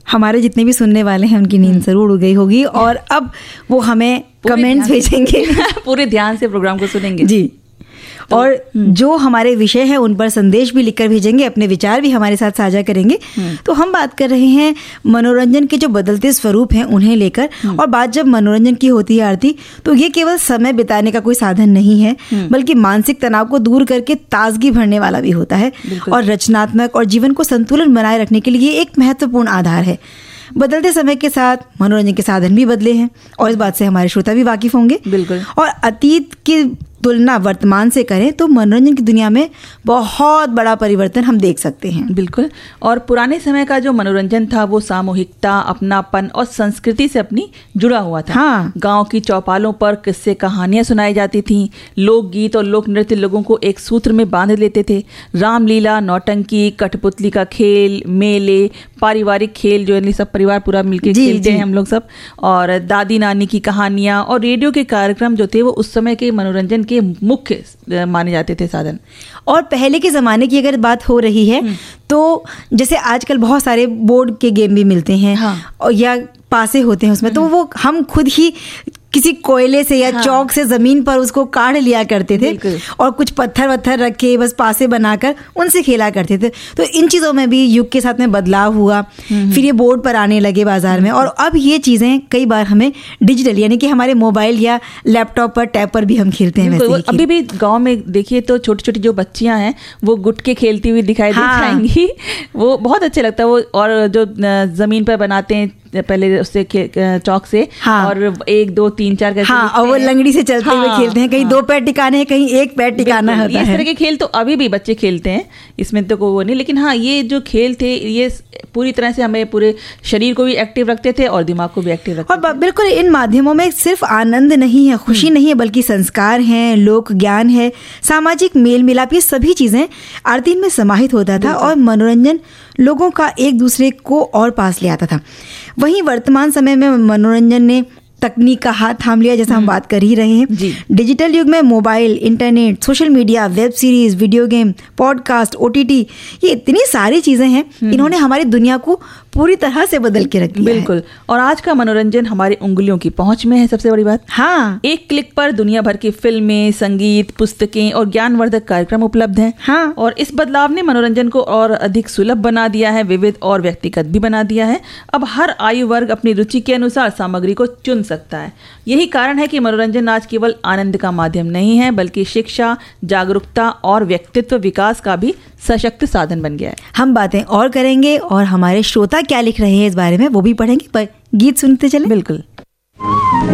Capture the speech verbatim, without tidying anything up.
हमारे जितने भी सुनने वाले हैं उनकी नींद जरूर उड़ गई होगी और अब वो हमें कमेंट्स भेजेंगे पूरे ध्यान से प्रोग्राम को सुनेंगे जी। तो, और जो हमारे विषय है उन पर संदेश भी लिखकर भेजेंगे, अपने विचार भी हमारे साथ साझा करेंगे। तो हम बात कर रहे हैं मनोरंजन के जो बदलते स्वरूप हैं उन्हें लेकर, और बात जब मनोरंजन की होती है आरती, तो ये केवल समय बिताने का कोई साधन नहीं है, बल्कि मानसिक तनाव को दूर करके ताजगी भरने वाला भी होता है और रचनात्मक और जीवन को संतुलन बनाए रखने के लिए एक महत्वपूर्ण आधार है। बदलते समय के साथ मनोरंजन के साधन भी बदले हैं और इस बात से हमारे श्रोता भी वाकिफ होंगे। बिल्कुल। और अतीत की तुलना वर्तमान से करें तो मनोरंजन की दुनिया में बहुत बड़ा परिवर्तन हम देख सकते हैं। बिल्कुल। और पुराने समय का जो मनोरंजन था वो सामूहिकता, अपनापन और संस्कृति से अपनी जुड़ा हुआ था। हाँ। गांव की चौपालों पर किस्से कहानियां सुनाई जाती थीं, लोकगीत और लोक नृत्य लोगों को एक सूत्र में बांध लेते थे। रामलीला, नौटंकी, कठपुतली का खेल, मेले, पारिवारिक खेल जो है सब परिवार पूरा मिलकर खेलते हैं हम लोग सब, और दादी नानी की कहानियां और रेडियो के कार्यक्रम जो थे वो उस समय के मनोरंजन के मुख्य माने जाते थे साधन। और पहले के ज़माने की अगर बात हो रही है तो जैसे आजकल बहुत सारे बोर्ड के गेम भी मिलते हैं। हाँ। और या पासे होते हैं उसमें, तो वो हम खुद ही किसी कोयले से या हाँ। चौक से जमीन पर उसको काढ़ लिया करते थे और कुछ पत्थर वत्थर रख के बस पासे बनाकर उनसे खेला करते थे। तो इन चीज़ों में भी युग के साथ में बदलाव हुआ, फिर ये बोर्ड पर आने लगे बाजार में, और अब ये चीज़ें कई बार हमें डिजिटल यानी कि हमारे मोबाइल या लैपटॉप पर, टैब पर भी हम खेलते हैं। वैसे अभी भी गाँव में देखिए तो छोटी छोटी जो बच्चियाँ हैं वो गुटके खेलती हुई दिखाई हाँ। दिखाएंगी, वो बहुत अच्छे लगता है वो। और जो ज़मीन पर बनाते हैं पहले उससे चौक से, हाँ। और एक दो तीन चार करके, हाँ, और वो लंगड़ी से चलते हाँ, हुए खेलते हैं, कहीं हाँ। दो पैर टिकाने हैं, कहीं एक पैर टिकाना होता है। इस तरह के खेल तो अभी भी बच्चे खेलते हैं, इसमें तो कोई वो नहीं, लेकिन हाँ ये जो खेल थे ये पूरी तरह से हमें पूरे शरीर को भी एक्टिव रखते थे और दिमाग को भी एक्टिव रखते थे। और बिल्कुल इन माध्यमों में सिर्फ आनंद नहीं है, खुशी नहीं है, बल्कि संस्कार हैं, लोक ज्ञान है, सामाजिक मेल मिलाप, ये सभी चीजें आरती में समाहित होता था और मनोरंजन लोगों का एक दूसरे को और पास ले आता था। वहीं वर्तमान समय में मनोरंजन ने तकनीक का हाथ थाम लिया, जैसा हम बात कर ही रहे हैं। डिजिटल युग में mobile, internet, social media, web series, video game, podcast, OTT, ये इतनी सारी चीजें हैं, इन्होंने हमारी दुनिया को पूरी तरह से बदल के रख दिया। बिल्कुल। और आज का मनोरंजन हमारी उंगलियों की पहुंच में है, सबसे बड़ी बात। हाँ। एक क्लिक पर दुनिया भर की फिल्में, संगीत, पुस्तकें और ज्ञानवर्धक कार्यक्रम उपलब्ध हैं। हाँ। और इस बदलाव ने मनोरंजन को और अधिक सुलभ बना दिया है, विविध और व्यक्तिगत भी बना दिया है। अब हर आयु वर्ग अपनी रुचि के अनुसार सामग्री को चुन सकता है। यही कारण है कि मनोरंजन आज केवल आनंद का माध्यम नहीं है, बल्कि शिक्षा, जागरूकता और व्यक्तित्व विकास का भी सशक्त साधन बन गया है। हम बातें और करेंगे और हमारे श्रोता क्या लिख रहे हैं इस बारे में वो भी पढ़ेंगे, पर गीत सुनते चलें। बिल्कुल।